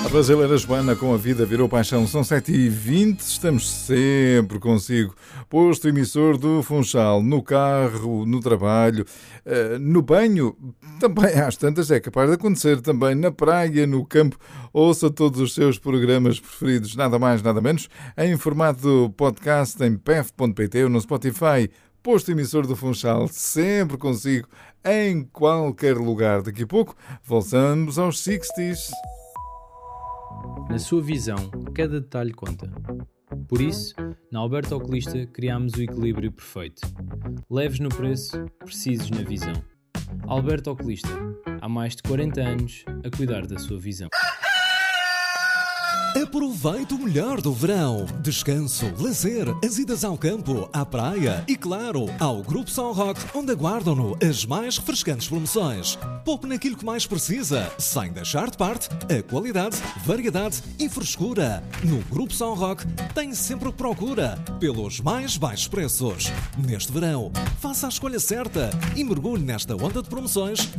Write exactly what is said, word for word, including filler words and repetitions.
A brasileira Joana com a vida virou paixão. São sete e vinte, estamos sempre consigo. Posto emissor do Funchal, no carro, no trabalho, no banho, também às tantas é capaz de acontecer, também na praia, no campo. Ouça todos os seus programas preferidos, nada mais, nada menos, em formato podcast em p f ponto p t ou no Spotify. Posto emissor do Funchal, sempre consigo, em qualquer lugar. Daqui a pouco, voltamos aos sessentas. Na sua visão, cada detalhe conta. Por isso, na Alberto Oculista criámos o equilíbrio perfeito. Leves no preço, precisos na visão. Alberto Oculista, há mais de quarenta anos a cuidar da sua visão. Aproveite o melhor do verão. Descanso, lazer, as idas ao campo, à praia e, claro, ao Grupo São Roque, onde aguardam-no as mais refrescantes promoções. Poupe naquilo que mais precisa, sem deixar de parte a qualidade, variedade e frescura. No Grupo São Roque tem sempre o que procura, pelos mais baixos preços. Neste verão, faça a escolha certa e mergulhe nesta onda de promoções